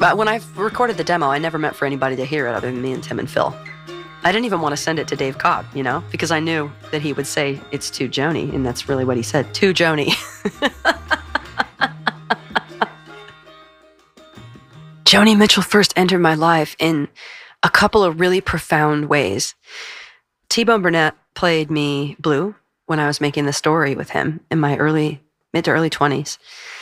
But when I recorded the demo, I never meant for anybody to hear it other than me and Tim and Phil. I didn't even want to send it to Dave Cobb, because I knew that he would say it's to Joni, and that's really what he said, to Joni. Joni Mitchell first entered my life in a couple of really profound ways. T-Bone Burnett played me Blue when I was making the story with him in my mid to early 20s.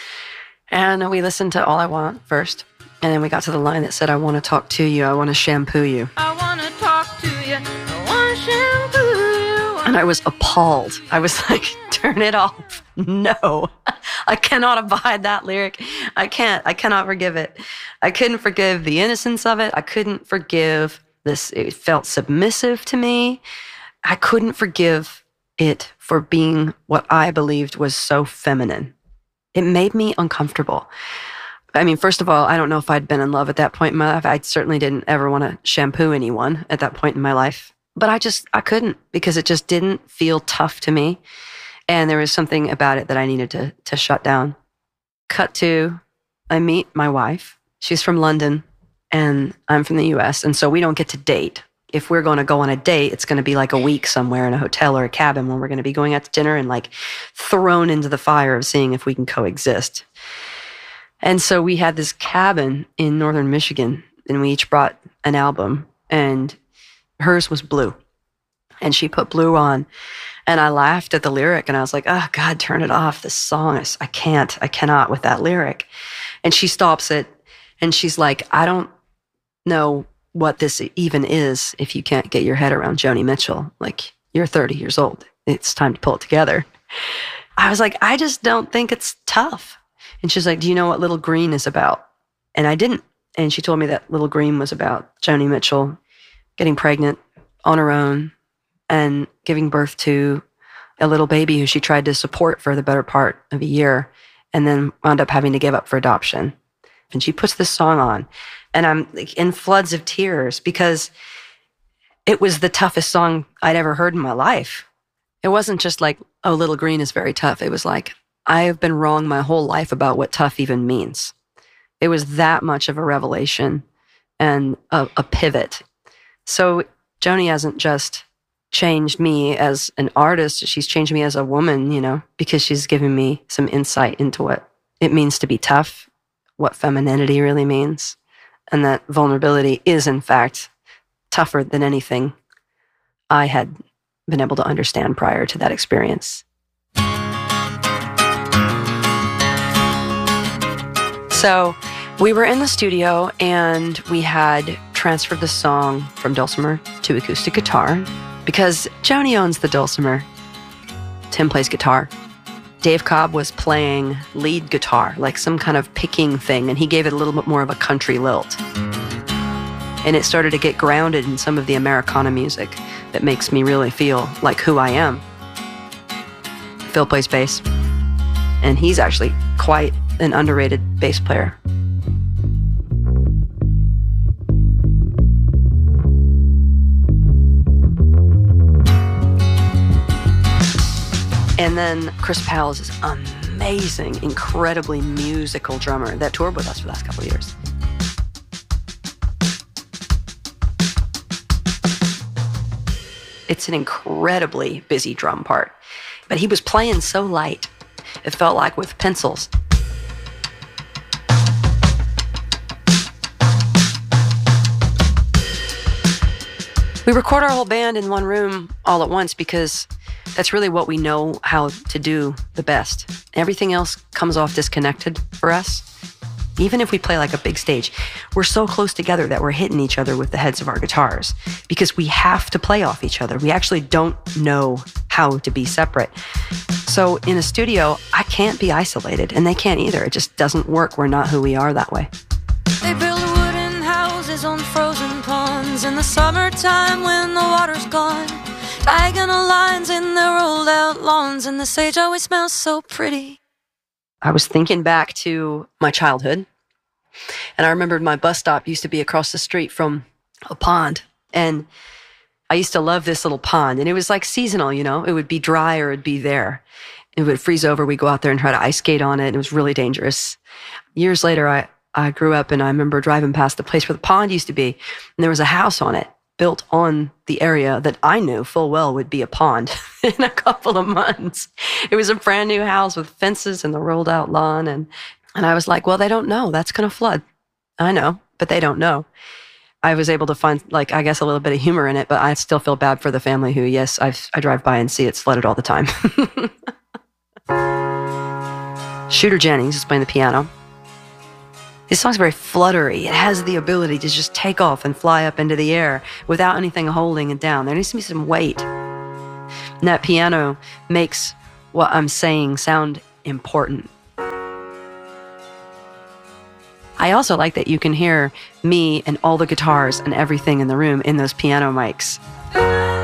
And we listened to All I Want first. And then we got to the line that said, I want to talk to you. I want to shampoo you. I want to talk to you. I want to shampoo you. And I was appalled. I was like, turn it off. No, I cannot abide that lyric. I cannot forgive it. I couldn't forgive the innocence of it. I couldn't forgive this. It felt submissive to me. I couldn't forgive it for being what I believed was so feminine. It made me uncomfortable. I mean, first of all, I don't know if I'd been in love at that point in my life. I certainly didn't ever want to shampoo anyone at that point in my life. But I couldn't, because it just didn't feel tough to me. And there was something about it that I needed to shut down. Cut to, I meet my wife. She's from London and I'm from the US. And so we don't get to date. If we're going to go on a date, it's going to be like a week somewhere in a hotel or a cabin where we're going to be going out to dinner and like thrown into the fire of seeing if we can coexist. And so we had this cabin in northern Michigan, and we each brought an album, and hers was Blue. And she put Blue on, and I laughed at the lyric, and I was like, oh, God, turn it off. This song is, I cannot with that lyric. And she stops it, and she's like, I don't know what this even is if you can't get your head around Joni Mitchell. Like, you're 30 years old. It's time to pull it together. I was like, I just don't think it's tough. And she's like, do you know what Little Green is about? And I didn't. And she told me that Little Green was about Joni Mitchell getting pregnant on her own and giving birth to a little baby who she tried to support for the better part of a year and then wound up having to give up for adoption. And she puts this song on, and I'm like in floods of tears because it was the toughest song I'd ever heard in my life. It wasn't just like, oh, Little Green is very tough. It was like, I have been wrong my whole life about what tough even means. It was that much of a revelation and a pivot. So Joni hasn't just changed me as an artist. She's changed me as a woman, because she's given me some insight into what it means to be tough, what femininity really means, and that vulnerability is, in fact, tougher than anything I had been able to understand prior to that experience. So we were in the studio and we had transferred the song from dulcimer to acoustic guitar because Joni owns the dulcimer. Tim plays guitar. Dave Cobb was playing lead guitar, like some kind of picking thing, and he gave it a little bit more of a country lilt. And it started to get grounded in some of the Americana music that makes me really feel like who I am. Phil plays bass, and he's actually quite an underrated bass player. And then Chris Powell is this amazing, incredibly musical drummer that toured with us for the last couple of years. It's an incredibly busy drum part, but he was playing so light, it felt like with pencils. We record our whole band in one room all at once because that's really what we know how to do the best. Everything else comes off disconnected for us. Even if we play like a big stage, we're so close together that we're hitting each other with the heads of our guitars because we have to play off each other. We actually don't know how to be separate. So in a studio, I can't be isolated and they can't either. It just doesn't work. We're not who we are that way. They build wooden houses on frozen ponds in the summertime when the water's gone. Diagonal lines in their rolled out lawns, and the sage always smells so pretty. I was thinking back to my childhood, and I remembered my bus stop used to be across the street from a pond, and I used to love this little pond, and it was like seasonal, it would be dry or it'd be there. It would freeze over, we'd go out there and try to ice skate on it, and it was really dangerous. Years later, I grew up and I remember driving past the place where the pond used to be, and there was a house on it built on the area that I knew full well would be a pond in a couple of months. It was a brand new house with fences and the rolled out lawn. And I was like, well, they don't know. That's going to flood. I know, but they don't know. I was able to find, like, I guess a little bit of humor in it, but I still feel bad for the family who, yes, I drive by and see it's flooded all the time. Shooter Jennings is playing the piano. This song's very fluttery. It has the ability to just take off and fly up into the air without anything holding it down. There needs to be some weight. And that piano makes what I'm saying sound important. I also like that you can hear me and all the guitars and everything in the room in those piano mics.